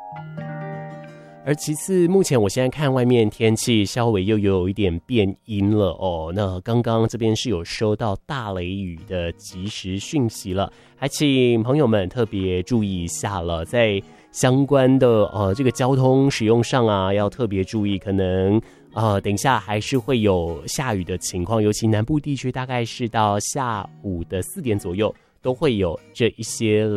而其次，目前我现在看外面天气稍微又有一点变阴了哦。那刚刚这边是有收到大雷雨的即时讯息了，还请朋友们特别注意一下了，在相关的这个交通使用上啊，要特别注意，可能等一下还是会有下雨的情况，尤其南部地区大概是到下午的4点左右都会有这一些